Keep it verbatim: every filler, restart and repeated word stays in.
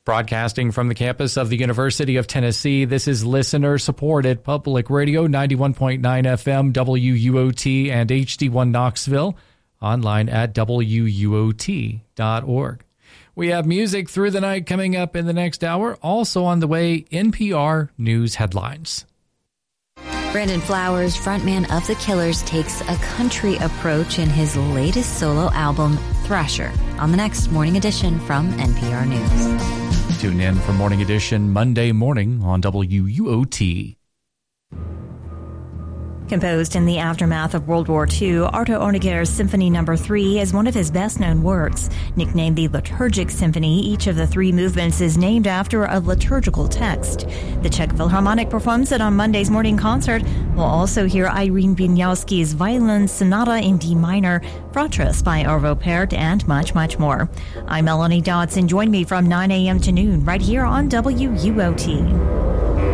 Broadcasting from the campus of the University of Tennessee, this is listener-supported Public Radio, ninety-one point nine F M, W U O T, and H D one Knoxville, online at W U O T dot org. We have music through the night coming up in the next hour. Also on the way, N P R News Headlines. Brandon Flowers, frontman of The Killers, takes a country approach in his latest solo album, Thrasher, on the next Morning Edition from N P R News. Tune in for Morning Edition Monday morning on W U O T. Composed in the aftermath of World War Two, Arto Honegger's Symphony Number three is one of his best-known works. Nicknamed the Liturgic Symphony, each of the three movements is named after a liturgical text. The Czech Philharmonic performs it on Monday's morning concert. We'll also hear Irene Wieniawski's Violin Sonata in D minor, Fratris by Arvo Pärt, and much, much more. I'm Melanie Dodson. Join me from nine a.m. to noon right here on W U O T.